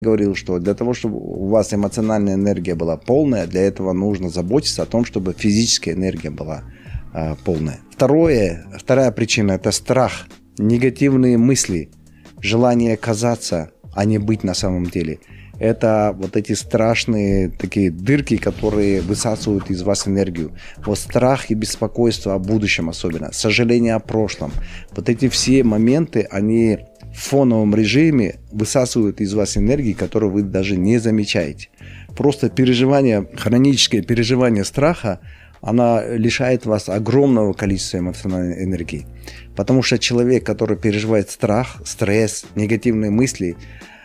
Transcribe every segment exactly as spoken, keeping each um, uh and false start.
говорил, что для того, чтобы у вас эмоциональная энергия была полная, для этого нужно заботиться о том, чтобы физическая энергия была э, полная. Второе, вторая причина – это страх, негативные мысли, желание казаться, а не быть на самом деле. Это вот эти страшные такие дырки, которые высасывают из вас энергию. Вот страх и беспокойство о будущем особенно, сожаление о прошлом. Вот эти все моменты, они в фоновом режиме высасывают из вас энергии, которую вы даже не замечаете. Просто переживание, хроническое переживание страха, она лишает вас огромного количества эмоциональной энергии. Потому что человек, который переживает страх, стресс, негативные мысли,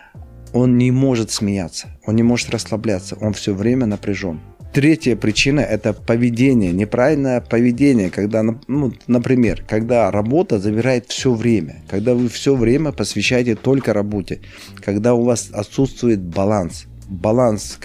он не может смеяться, он не может расслабляться, он все время напряжен. Третья причина – это поведение, неправильное поведение, когда, ну, например, когда работа забирает все время, когда вы все время посвящаете только работе, когда у вас отсутствует баланс. Баланс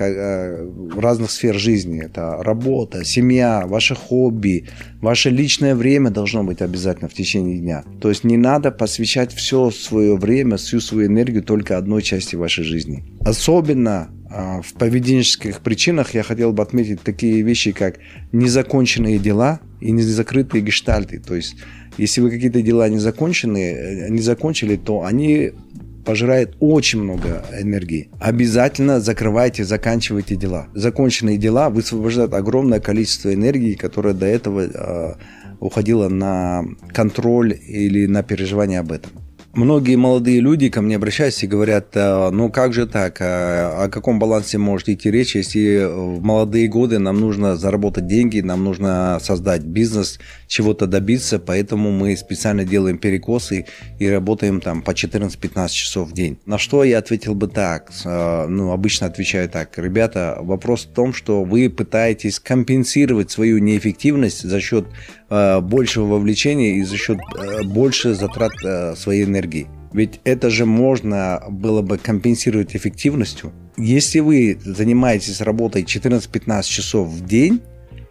разных сфер жизни. Это работа, семья, ваше хобби, ваше личное время должно быть обязательно в течение дня. То есть не надо посвящать все свое время, всю свою энергию только одной части вашей жизни. Особенно в поведенческих причинах я хотел бы отметить такие вещи, как незаконченные дела и незакрытые гештальты. То есть если вы какие-то дела не законченные, не закончили, то они пожирает очень много энергии. Обязательно закрывайте, заканчивайте дела. Законченные дела высвобождают огромное количество энергии, которое до этого э, уходило на контроль или на переживание об этом. Многие молодые люди ко мне обращаются и говорят: ну как же так, о каком балансе может идти речь, если в молодые годы нам нужно заработать деньги, нам нужно создать бизнес, чего-то добиться, поэтому мы специально делаем перекосы и работаем там по четырнадцать-пятнадцать часов в день. На что я ответил бы так, ну обычно отвечаю так: ребята, вопрос в том, что вы пытаетесь компенсировать свою неэффективность за счет большего вовлечения и за счет больше затрат своей энергии. Ведь это же можно было бы компенсировать эффективностью. Если вы занимаетесь работой четырнадцать-пятнадцать часов в день,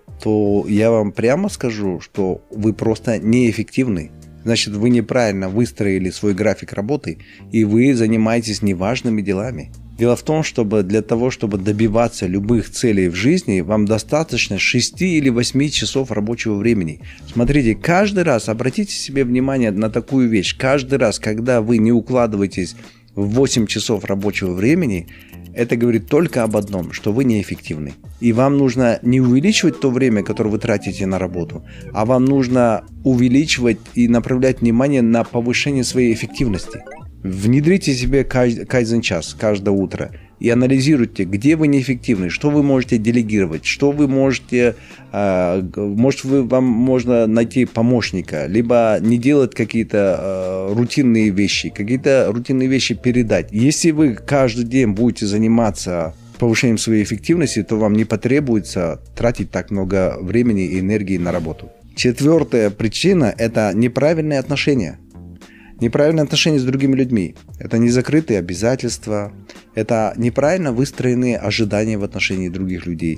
то я вам прямо скажу, что вы просто неэффективны. Значит, вы неправильно выстроили свой график работы, и вы занимаетесь неважными делами. Дело в том, чтобы для того, чтобы добиваться любых целей в жизни, вам достаточно шести или восьми часов рабочего времени. Смотрите, каждый раз обратите себе внимание на такую вещь. Каждый раз, когда вы не укладываетесь в восемь часов рабочего времени, это говорит только об одном, что вы неэффективны. И вам нужно не увеличивать то время, которое вы тратите на работу, а вам нужно увеличивать и направлять внимание на повышение своей эффективности. Внедрите себе кайдзен-час каждое утро и анализируйте, где вы неэффективны, что вы можете делегировать, что вы можете, э, может, вы, вам можно найти помощника, либо не делать какие-то э, рутинные вещи, какие-то рутинные вещи передать. Если вы каждый день будете заниматься повышением своей эффективности, то вам не потребуется тратить так много времени и энергии на работу. Четвертая причина – это неправильные отношения. Неправильные отношения с другими людьми. Это незакрытые обязательства. Это неправильно выстроенные ожидания в отношении других людей.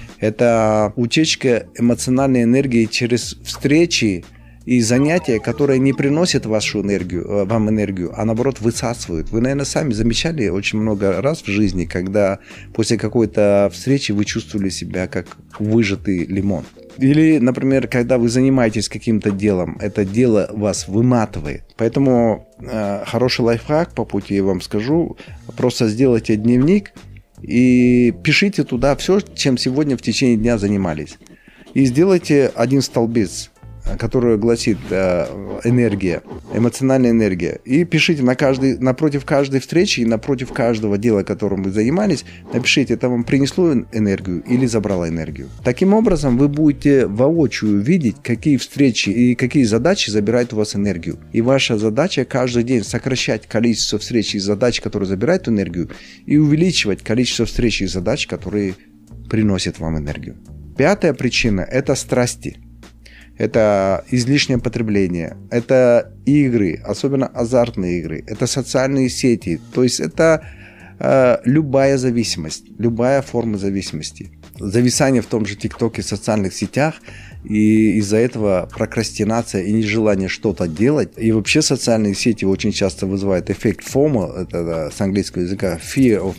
Это утечка эмоциональной энергии через встречи и занятия, которые не приносят вашу энергию, вам энергию, а наоборот высасывают. Вы, наверное, сами замечали очень много раз в жизни, когда после какой-то встречи вы чувствовали себя как выжатый лимон. Или, например, когда вы занимаетесь каким-то делом, это дело вас выматывает. Поэтому э, хороший лайфхак по пути я вам скажу: просто сделайте дневник и пишите туда все, чем сегодня в течение дня занимались. И сделайте один столбец, который гласит э, энергия, эмоциональная энергия. И пишите на каждый, напротив каждой встречи и напротив каждого дела, которым вы занимались, напишите, это вам принесло энергию или забрало энергию. Таким образом, вы будете воочию видеть, какие встречи и какие задачи забирают у вас энергию. И ваша задача каждый день сокращать количество встреч и задач, которые забирают энергию, и увеличивать количество встреч и задач, которые приносят вам энергию. Пятая причина – это страсти. Это излишнее потребление, это игры, особенно азартные игры, это социальные сети, то есть это э, любая зависимость, любая форма зависимости. Зависание в том же ТикТоке, социальных сетях, и из-за этого прокрастинация и нежелание что-то делать. И вообще социальные сети очень часто вызывают эффект фомо, это с английского языка fear of